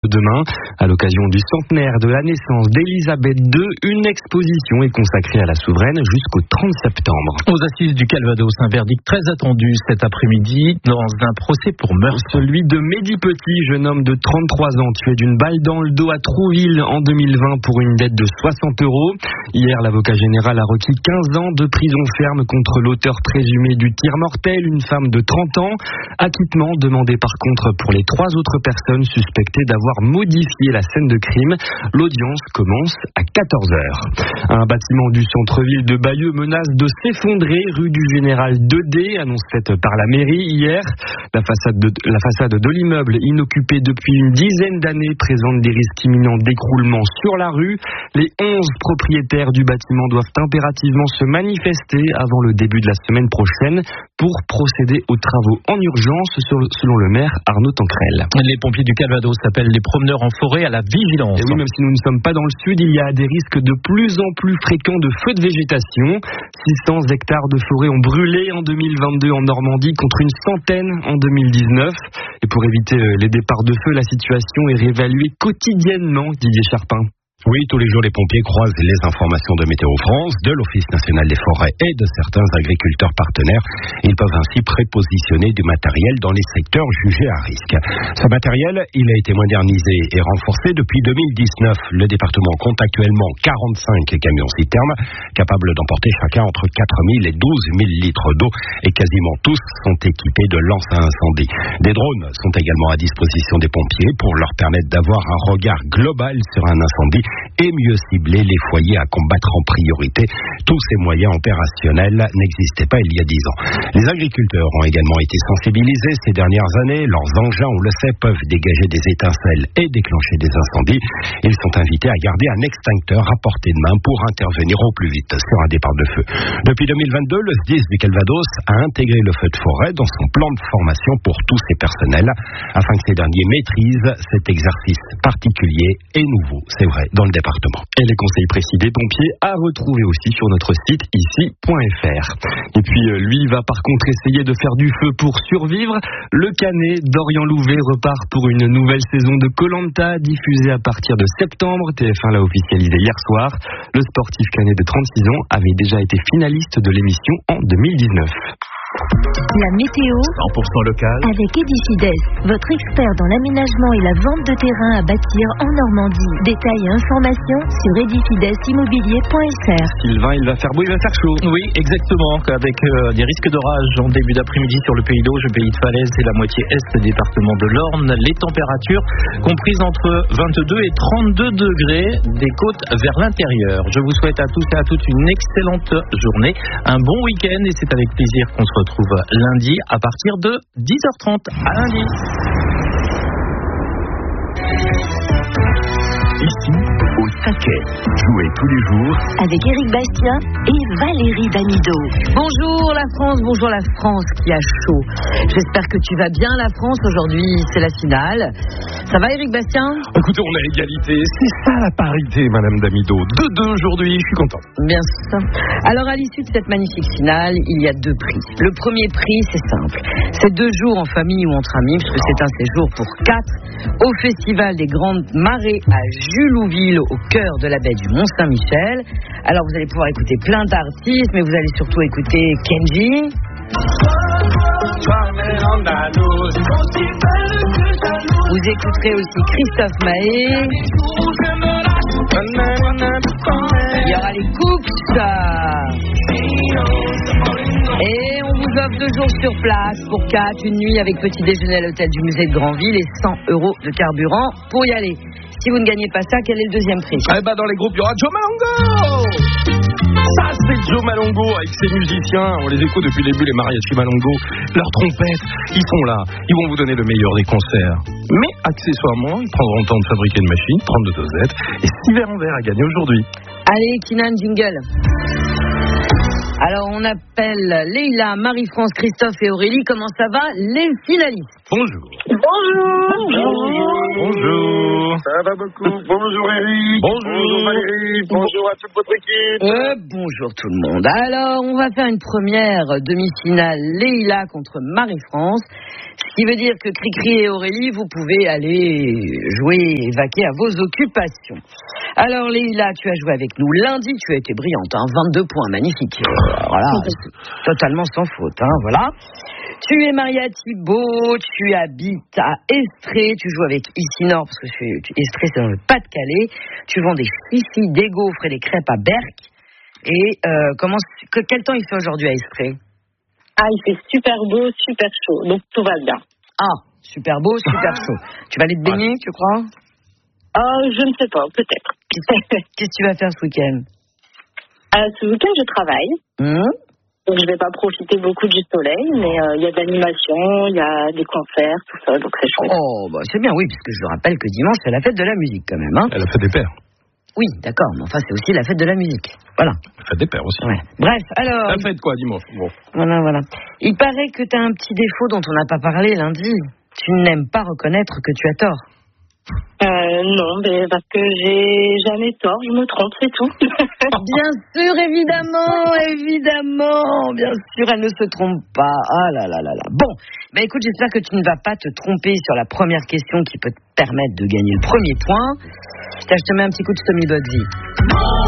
demain. À l'occasion du centenaire de la naissance d'Élisabeth II, une exposition est consacrée à la souveraine jusqu'au 30 septembre. Aux assises du Calvados, un verdict très attendu cet après-midi dans un procès pour meurtre. Celui de Mehdi Petit, jeune homme de 33 ans, tué d'une balle dans le dos à Trouville en 2020 pour une dette de 60 €. Hier, l'avocat général a requis 15 ans de prison ferme contre l'auteur présumé du tir mortel, une femme de 30 ans. Acquittement demandé par contre pour les 3 autres personnes suspectées d'avoir modifié la scène de crime. L'audience commence à 14 h. Un bâtiment du centre-ville de Bayeux menace de s'effondrer rue du Général 2D, annonce faite par la mairie hier. La façade de l'immeuble, inoccupée depuis une dizaine d'années, présente des risques imminents d'écroulement sur la rue. Les 11 propriétaires du bâtiment doivent impérativement se manifester avant le début de la semaine prochaine pour procéder aux travaux en urgence, selon le maire Arnaud Tancrel. Les pompiers du Calvados s'appellent les promeneurs en forêt à la vigilance. Et oui, même si nous ne sommes pas dans le sud, il y a des risques de plus en plus fréquents de feux de végétation. 600 hectares de forêt ont brûlé en 2022 en Normandie contre une centaine en 2019. Et pour éviter les départs de feu, la situation est réévaluée quotidiennement, Didier Charpin. Oui, tous les jours, les pompiers croisent les informations de Météo France, de l'Office national des forêts et de certains agriculteurs partenaires. Ils peuvent ainsi prépositionner du matériel dans les secteurs jugés à risque. Ce matériel, il a été modernisé et renforcé depuis 2019. Le département compte actuellement 45 camions-citernes capables d'emporter chacun entre 4 000 et 12 000 litres d'eau et quasiment tous sont équipés de lances à incendie. Des drones sont également à disposition des pompiers pour leur permettre d'avoir un regard global sur un incendie et mieux cibler les foyers à combattre en priorité. Tous ces moyens opérationnels n'existaient pas il y a 10 ans. Les agriculteurs ont également été sensibilisés ces dernières années. Leurs engins, on le sait, peuvent dégager des étincelles et déclencher des incendies. Ils sont invités à garder un extincteur à portée de main pour intervenir au plus vite sur un départ de feu. Depuis 2022, le SDIS du Calvados a intégré le feu de forêt dans son plan de formation pour tous ses personnels, afin que ces derniers maîtrisent cet exercice particulier et nouveau, c'est vrai, dans le département. Et les conseils précis des pompiers à retrouver aussi sur notre site ici.fr. Et puis lui va par contre essayer de faire du feu pour survivre. Le Canet Dorian Louvet repart pour une nouvelle saison de Koh-Lanta diffusée à partir de septembre. TF1 l'a officialisé hier soir. Le sportif canet de 36 ans avait déjà été finaliste de l'émission en 2019. La météo 100% local avec Edifides, votre expert dans l'aménagement et la vente de terrain à bâtir en Normandie. Détails et informations sur edifidesimmobilier.fr. Sylvain, il va faire beau, il va faire chaud. Oui, exactement, avec des risques d'orage en début d'après-midi sur le Pays d'Auge, le Pays de Falaise et la moitié est des départements de l'Orne. Les températures comprises entre 22 et 32 degrés des côtes vers l'intérieur. Je vous souhaite à tous et à toutes une excellente journée, un bon week-end et c'est avec plaisir qu'on se retrouve lundi à partir de 10h30. À lundi. Ici, au taquet, jouez tous les jours avec Éric Bastien et Valérie Damido. Bonjour la France qui a chaud. J'espère que tu vas bien la France. Aujourd'hui, c'est la finale. Ça va Éric Bastien ? Écoutez, on a égalité. C'est ça la parité, Madame Damido. 2-2 aujourd'hui, je suis content. Bien sûr. Alors à l'issue de cette magnifique finale, il y a 2 prix. Le premier prix, c'est simple. C'est 2 jours en famille ou entre amis, puisque c'est un séjour pour 4 au Festival des Grandes Marées à Julouville, au cœur de la baie du Mont-Saint-Michel. Alors vous allez pouvoir écouter plein d'artistes, mais vous allez surtout écouter Kenji. Vous écouterez aussi Christophe Maé. Il y aura les Cooks. Et on vous offre 2 jours sur place pour 4, une nuit avec petit déjeuner à l'hôtel du musée de Granville et 100 € de carburant pour y aller. Si vous ne gagnez pas ça, quel est le deuxième prix ? Eh ben dans les groupes, il y aura Joe Malongo. Ça, c'est Joe Malongo avec ses musiciens. On les écoute depuis le début, les mariachis Malongo. Leurs trompettes, ils sont là. Ils vont vous donner le meilleur des concerts. Mais accessoirement, ils prendront le temps de fabriquer une machine, prendre de dosettes et 6 verres en verre à gagner aujourd'hui. Allez, Kinan, jingle. Alors, on appelle Leïla, Marie-France, Christophe et Aurélie. Comment ça va, les finalistes ? Bonjour. Bonjour. Bonjour. Ça va beaucoup. Bonjour Eric. Bonjour Valérie. Bonjour à toute votre équipe. Bonjour tout le monde. Alors, on va faire une première demi-finale Leïla contre Marie-France. Ce qui veut dire que Cricri et Aurélie, vous pouvez aller jouer et vaquer à vos occupations. Alors Leïla, tu as joué avec nous lundi, tu as été brillante, 22 points, magnifique. Voilà, totalement sans faute, voilà. Tu es mariée à Thibaut, tu habites à Estrée, tu joues avec Ici-Nord, parce que Estrée c'est dans le Pas-de-Calais. Tu vends des chichis, des gaufres et des crêpes à Berck. Et quel temps il fait aujourd'hui à Estrée? Il fait super beau, super chaud, donc tout va bien. Super beau, super chaud. Tu vas aller te baigner, tu crois? Je ne sais pas, peut-être. Qu'est-ce que tu vas faire ce week-end? Ce week-end, je travaille. Donc, je ne vais pas profiter beaucoup du soleil, mais il y a de l'animation, il y a des concerts, tout ça, donc c'est chouette. C'est bien, oui, puisque je rappelle que dimanche, c'est la fête de la musique, quand même. Elle a fait des pères. Oui, d'accord, mais enfin, c'est aussi la fête de la musique. Voilà. La fête des pères aussi. Ouais. Bref, alors... La fête quoi, dimanche? Bon. Voilà. Il paraît que tu as un petit défaut dont on n'a pas parlé lundi. Tu n'aimes pas reconnaître que tu as tort. Non, mais parce que j'ai jamais tort, je me trompe, c'est tout. Bien sûr, évidemment, bien sûr, elle ne se trompe pas. Bon, écoute, j'espère que tu ne vas pas te tromper sur la première question qui peut te permettre de gagner le premier point. Je te mets un petit coup de Tommy Bugsy.